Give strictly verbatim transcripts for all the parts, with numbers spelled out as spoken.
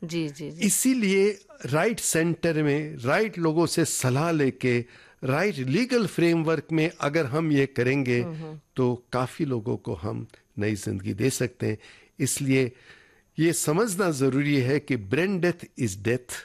जी जी जी। इसीलिए right centre में right लोगों से सलाह लेके राइट लीगल फ्रेमवर्क में अगर हम ये करेंगे तो काफ़ी लोगों को हम नई जिंदगी दे सकते हैं। इसलिए ये समझना ज़रूरी है कि ब्रेन डेथ इज़ डेथ,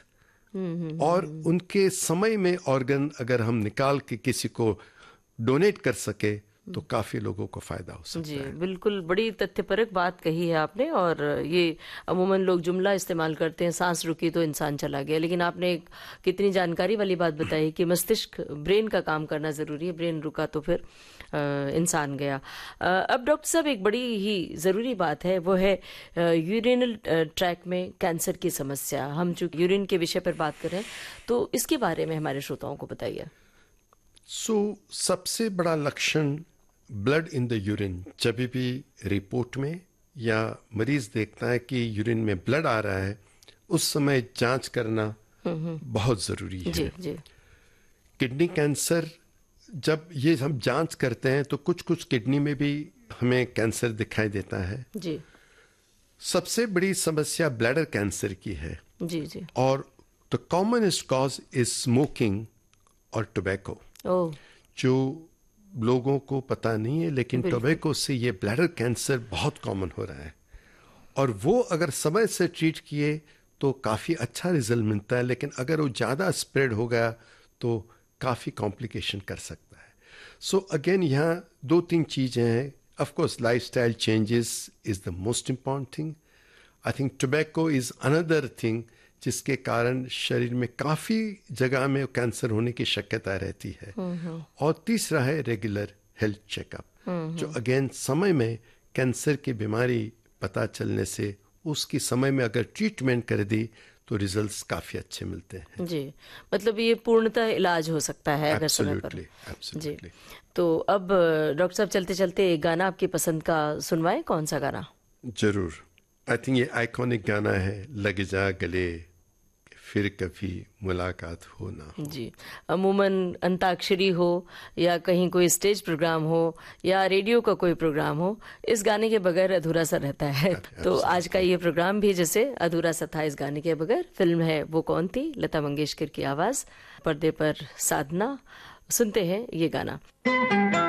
और उनके समय में ऑर्गन अगर हम निकाल के किसी को डोनेट कर सके तो काफ़ी लोगों को फ़ायदा हो सकता जी है। बिल्कुल, बड़ी तथ्यपरक बात कही है आपने। और ये अमूमन लोग जुमला इस्तेमाल करते हैं, सांस रुकी तो इंसान चला गया, लेकिन आपने एक कितनी जानकारी वाली बात बताई कि मस्तिष्क, ब्रेन का काम करना ज़रूरी है, ब्रेन रुका तो फिर आ, इंसान गया। आ, अब डॉक्टर साहब, एक बड़ी ही ज़रूरी बात है, वो है यूरिनल ट्रैक में कैंसर की समस्या। हम जो यूरिन के विषय पर बात करें तो इसके बारे में हमारे श्रोताओं को बताइए। सो so, सबसे बड़ा लक्षण ब्लड इन द यूरिन, जब भी रिपोर्ट में या मरीज देखता है कि यूरिन में ब्लड आ रहा है, उस समय जांच करना बहुत ज़रूरी है। जी जी। किडनी कैंसर, जब ये हम जांच करते हैं तो कुछ कुछ किडनी में भी हमें कैंसर दिखाई देता है। जी सबसे बड़ी समस्या ब्लैडर कैंसर की है, जी जी। और the commonest cause is smoking और टोबैको, ओह, जो लोगों को पता नहीं है, लेकिन बिल्कुल। टोबैको से ये ब्लैडर कैंसर बहुत कॉमन हो रहा है। और वो अगर समय से ट्रीट किए तो काफ़ी अच्छा रिजल्ट मिलता है, लेकिन अगर वो ज़्यादा स्प्रेड हो गया तो काफ़ी कॉम्प्लिकेशन कर सकता है। सो अगेन यहाँ दो तीन चीज़ें हैं। Of course lifestyle changes is the most important thing. I think tobacco is another thing जिसके कारण शरीर में काफ़ी जगह में कैंसर होने की शक्यता रहती है। और तीसरा है रेगुलर हेल्थ चेकअप, जो अगेन समय में कैंसर की बीमारी पता चलने से उसकी समय में अगर ट्रीटमेंट कर दी तो रिजल्ट्स काफ़ी अच्छे मिलते हैं। जी, मतलब ये पूर्णतः इलाज हो सकता है अगर समय पर। एब्सोल्युटली, जी, एब्सोल्युटली। तो अब डॉक्टर साहब, चलते चलते एक गाना आपकी पसंद का सुनवाएं। कौन सा गाना? जरूर। आई थिंक ये आइकॉनिक गाना है, लग जा गले फिर कभी मुलाकात हो ना हो। जी, अमूमन अंताक्षरी हो या कहीं कोई स्टेज प्रोग्राम हो या रेडियो का कोई प्रोग्राम हो, इस गाने के बगैर अधूरा सा रहता है। तो आज का ये प्रोग्राम भी जैसे अधूरा सा था इस गाने के बगैर। फिल्म है वो कौन थी, लता मंगेशकर की आवाज़, पर्दे पर साधना। सुनते हैं ये गाना।